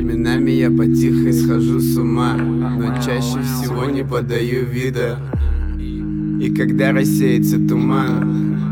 Временами я потихо схожу с ума, но чаще всего не подаю вида. И когда рассеется туман,